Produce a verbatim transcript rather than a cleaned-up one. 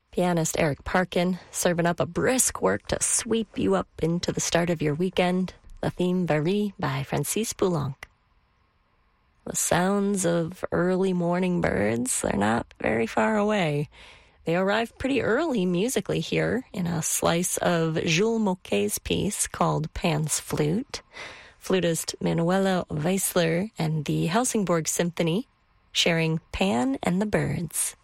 Pianist Eric Parkin serving up a brisk work to sweep you up into the start of your weekend. The theme Varie by Francis Poulenc. The sounds of early morning birds, they're not very far away. They arrive pretty early musically here in a slice of Jules Moquet's piece called Pan's Flute. Flutist Manuela Weissler and the Helsingborg Symphony sharing Pan and the Birds.